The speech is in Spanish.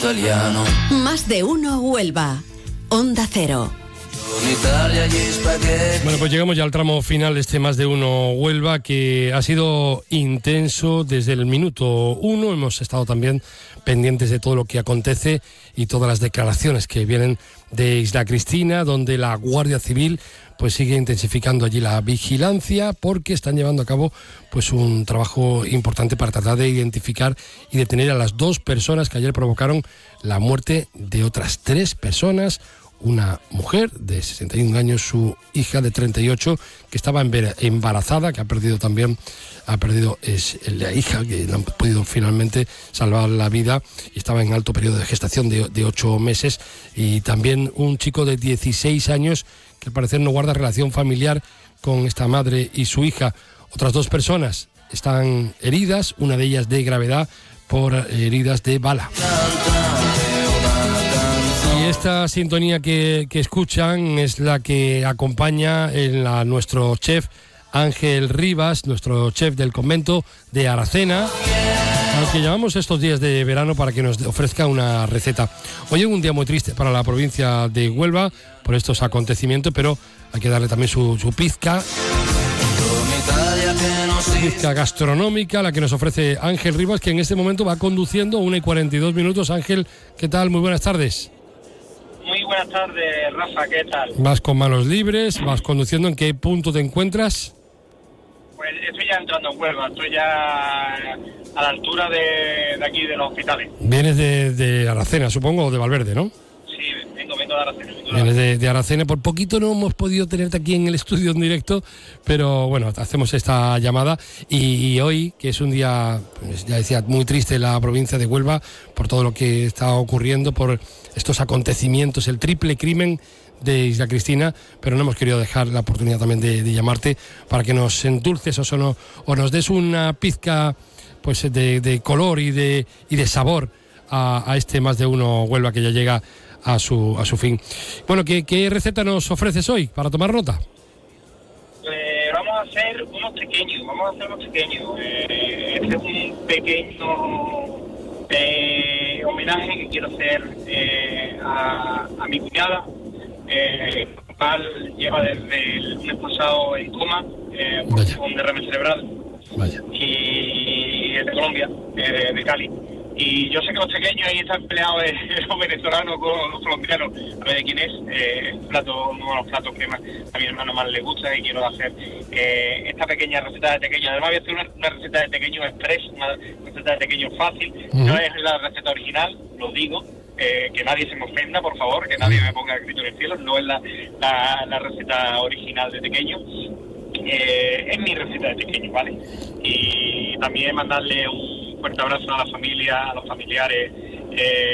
Italiano. Más de uno Huelva. Onda Cero. Bueno, pues llegamos ya al tramo final de este Más de uno Huelva, que ha sido intenso desde el minuto 1. Hemos estado también pendientes de todo lo que acontece y todas las declaraciones que vienen de Isla Cristina, donde la Guardia Civil pues sigue intensificando allí la vigilancia, porque están llevando a cabo pues un trabajo importante para tratar de identificar y detener a las 2 personas que ayer provocaron la muerte de otras 3 personas. Una mujer de 61 años, su hija de 38, que estaba embarazada, que ha perdido la hija, que le han podido finalmente salvar la vida, y estaba en alto periodo de gestación de 8 meses, y también un chico de 16 años, que al parecer no guarda relación familiar con esta madre y su hija. Otras 2 personas están heridas, una de ellas de gravedad por heridas de bala. Y esta sintonía que escuchan es la que acompaña nuestro chef Ángel Rivas, nuestro chef del convento de Aracena, al que llamamos estos días de verano para que nos ofrezca una receta. Hoy es un día muy triste para la provincia de Huelva por estos acontecimientos, pero hay que darle también su pizca gastronómica, la que nos ofrece Ángel Rivas, que en este momento va conduciendo 1:42. Ángel, ¿qué tal? Muy buenas tardes. Muy buenas tardes, Rafa, ¿qué tal? Vas con manos libres, vas conduciendo. ¿En qué punto te encuentras? Pues estoy ya entrando en Huelva, estoy ya a la altura de aquí de los hospitales. Vienes de Aracena, supongo, o de Valverde, ¿no? Sí, vengo de Aracena. Vienes de Aracena. Por poquito no hemos podido tenerte aquí en el estudio en directo, pero bueno, hacemos esta llamada. Y hoy, que es un día, pues ya decía, muy triste en la provincia de Huelva, por todo lo que está ocurriendo, por estos acontecimientos, el triple crimen de Isla Cristina, pero no hemos querido dejar la oportunidad también de llamarte para que nos endulces o nos des una pizca pues de color y de sabor a este Más de uno Huelva, que ya llega a su fin. Bueno, ¿qué receta nos ofreces hoy para tomar nota? Vamos a hacer unos pequeños. Este es un pequeño homenaje que quiero hacer a mi cuñada, cual lleva desde el lunes pasado en coma por un derrame cerebral. Vaya. Y es de Colombia, de Cali. Y yo sé que los pequeños ahí están peleados los venezolanos con los colombianos. A ver de quién es. Uno de los platos que a mi hermano más le gusta, y quiero hacer esta pequeña receta de tequeño. Además voy a hacer una receta de tequeño express, una receta de tequeño fácil. No es la receta original, lo digo. Que nadie se me ofenda, por favor, que nadie me ponga grito en el cielo. No es la receta original de tequeño. Es mi receta de tequeño, ¿vale? Y también mandarle un fuerte abrazo a la familia, a los familiares,